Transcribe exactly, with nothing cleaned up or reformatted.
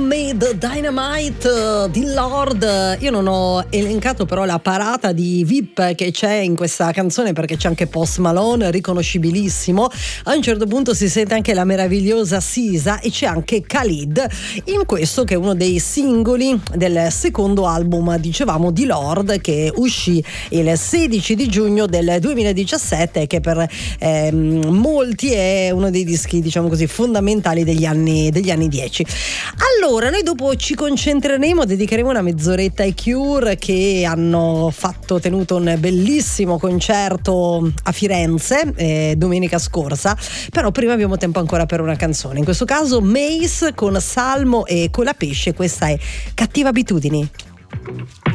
Man-Made Dynamite di Lorde. Io non ho elencato però la parata di V I P che c'è in questa canzone, perché c'è anche Post Malone, riconoscibilissimo. A un certo punto si sente anche la meravigliosa Sisa e c'è anche Khalid in questo, che è uno dei singoli del secondo album, dicevamo, di Lorde, che uscì il sedici di giugno del duemiladiciassette e che per ehm, molti è uno dei dischi, diciamo così, fondamentali degli anni degli anni dieci. Allora, noi dopo ci concentreremo, dedicheremo una mezz'oretta ai Cure, che hanno fatto tenuto un bellissimo concerto a Firenze eh, domenica scorsa, però prima abbiamo tempo ancora per una canzone, in questo caso Mace con Salmo e Colapesce, questa è Cattive Abitudini.